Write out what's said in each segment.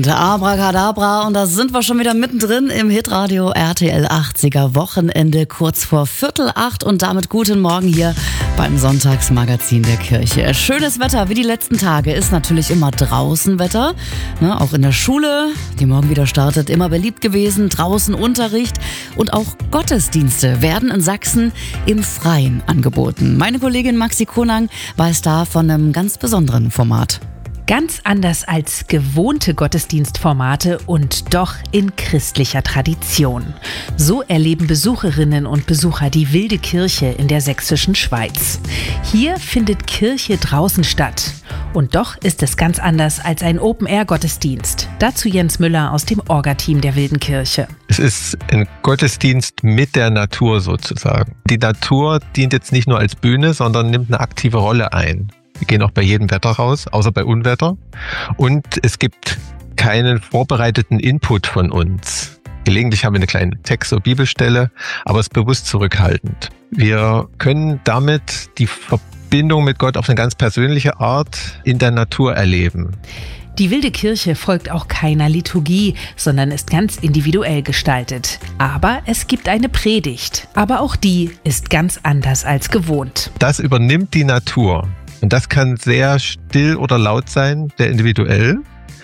Der Abracadabra, und da sind wir schon wieder mittendrin im Hitradio RTL 80er Wochenende, kurz vor 7:45, und damit guten Morgen hier beim Sonntagsmagazin der Kirche. Schönes Wetter wie die letzten Tage, ist natürlich immer draußen Wetter, ne, auch in der Schule, die morgen wieder startet, immer beliebt gewesen, draußen Unterricht und auch Gottesdienste werden in Sachsen im Freien angeboten. Meine Kollegin Maxi Konang weiß da von einem ganz besonderen Format. Ganz anders als gewohnte Gottesdienstformate und doch in christlicher Tradition. So erleben Besucherinnen und Besucher die wilde Kirche in der sächsischen Schweiz. Hier findet Kirche draußen statt. Und doch ist es ganz anders als ein Open-Air-Gottesdienst. Dazu Jens Müller aus dem Orga-Team der wilden Kirche. Es ist ein Gottesdienst mit der Natur sozusagen. Die Natur dient jetzt nicht nur als Bühne, sondern nimmt eine aktive Rolle ein. Wir gehen auch bei jedem Wetter raus, außer bei Unwetter. Und es gibt keinen vorbereiteten Input von uns. Gelegentlich haben wir eine kleine Text- oder Bibelstelle, aber es ist bewusst zurückhaltend. Wir können damit die Verbindung mit Gott auf eine ganz persönliche Art in der Natur erleben. Die wilde Kirche folgt auch keiner Liturgie, sondern ist ganz individuell gestaltet. Aber es gibt eine Predigt. Aber auch die ist ganz anders als gewohnt. Das übernimmt die Natur. Und das kann sehr still oder laut sein, sehr individuell.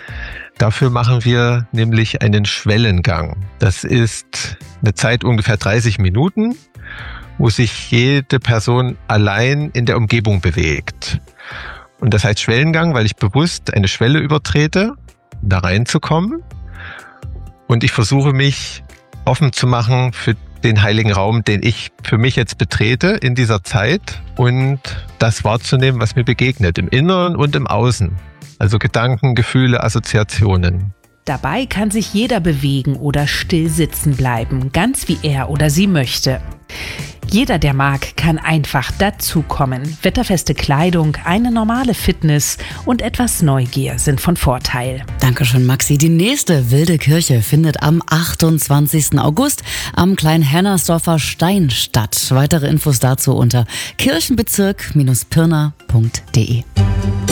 Dafür machen wir nämlich einen Schwellengang. Das ist eine Zeit ungefähr 30 Minuten, wo sich jede Person allein in der Umgebung bewegt. Und das heißt Schwellengang, weil ich bewusst eine Schwelle übertrete, da reinzukommen. Und ich versuche mich offen zu machen für den heiligen Raum, den ich für mich jetzt betrete in dieser Zeit, und das wahrzunehmen, was mir begegnet, im Inneren und im Außen. Also Gedanken, Gefühle, Assoziationen. Dabei kann sich jeder bewegen oder still sitzen bleiben, ganz wie er oder sie möchte. Jeder, der mag, kann einfach dazukommen. Wetterfeste Kleidung, eine normale Fitness und etwas Neugier sind von Vorteil. Dankeschön, Maxi. Die nächste wilde Kirche findet am 28. August am Kleinhennersdorfer Stein statt. Weitere Infos dazu unter kirchenbezirk-pirna.de.